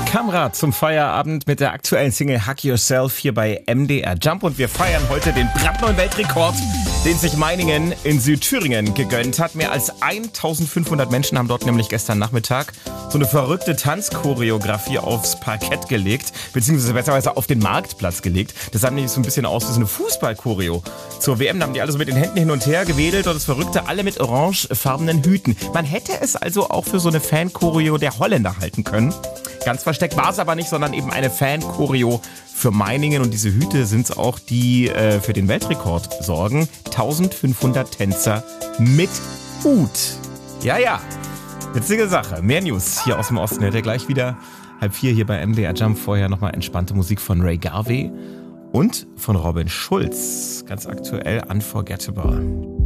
Kamrat zum Feierabend mit der aktuellen Single Hug Yourself hier bei MDR Jump und wir feiern heute den brandneuen Weltrekord, den sich Meiningen in Südthüringen gegönnt hat. Mehr als 1500 Menschen haben dort nämlich gestern Nachmittag so eine verrückte Tanzchoreografie aufs Parkett gelegt, beziehungsweise besserweise auf den Marktplatz gelegt. Das sah nämlich so ein bisschen aus wie so eine Fußballchoreo. Zur WM haben die alle so mit den Händen hin und her gewedelt und das Verrückte, alle mit orangefarbenen Hüten. Man hätte es also auch für so eine Fan-Choreo der Holländer halten können. Ganz versteckt war es aber nicht, sondern eben eine Fan-Choreo für Meiningen. Und diese Hüte sind es auch, die für den Weltrekord sorgen. 1500 Tänzer mit Hut. Ja. Witzige Sache. Mehr News hier aus dem Osten. Hört ihr gleich wieder 3:30 hier bei MDR Jump. Vorher nochmal entspannte Musik von Ray Garvey und von Robin Schulz. Ganz aktuell Unforgettable.